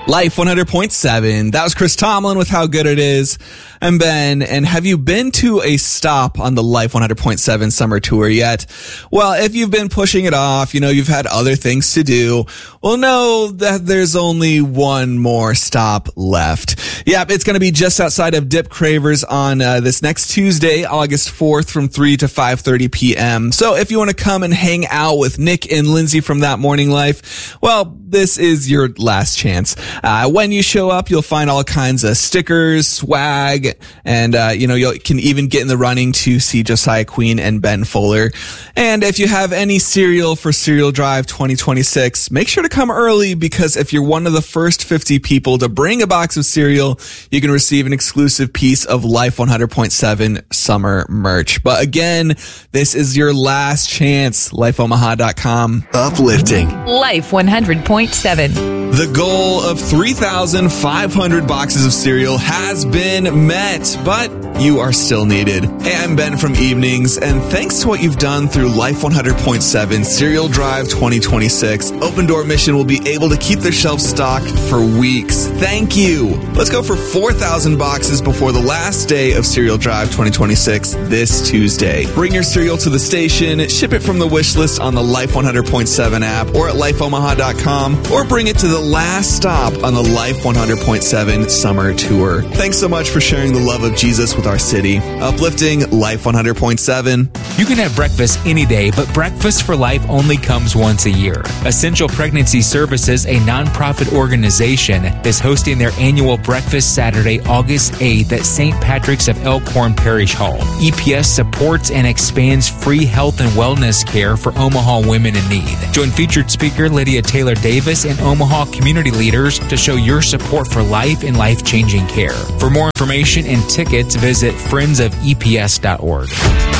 Life 100.7. That was Chris Tomlin with How Good It Is. I'm Ben, and have you been to a stop on the Life 100.7 summer tour yet? Well, if you've been pushing it off, you've had other things to do, well, know that there's only one more stop left. Yep, it's going to be just outside of Dip Cravers on this next Tuesday, August 4th from 3 to 5:30 p.m. So if you want to come and hang out with Nick and Lindsay from That Morning Life, well, this is your last chance. When you show up, you'll find all kinds of stickers, swag, and, you can even get in the running to see Josiah Queen and Ben Fuller. And if you have any cereal for Cereal Drive 2026, make sure to come early, because if you're one of the first 50 people to bring a box of cereal, you can receive an exclusive piece of Life 100.7 summer merch. But again, this is your last chance. LifeOmaha.com. Uplifting. Life 100.7. The goal of 3,500 boxes of cereal has been met, but you are still needed. Hey, I'm Ben from Evenings, and thanks to what you've done through Life 100.7 Cereal Drive 2026, Open Door Mission will be able to keep their shelves stocked for weeks. Thank you. Let's go for 4,000 boxes before the last day of Cereal Drive 2026 this Tuesday. Bring your cereal to the station, ship it from the wish list on the Life 100.7 app or at lifeomaha.com, or bring it to the last stop on the Life 100.7 summer tour. Thanks so much for sharing the love of Jesus with our city. Uplifting Life 100.7. You can have breakfast any day, but Breakfast for Life only comes once a year. Essential Pregnancy Services, a nonprofit organization, is hosting their annual breakfast Saturday, August 8th at St. Patrick's of Elkhorn Parish Hall. EPS supports and expands free health and wellness care for Omaha women in need. Join featured speaker Lydia Taylor Davis and Omaha community leaders to show your support for life and life-changing care. For more information and tickets, visit friendsofeps.org.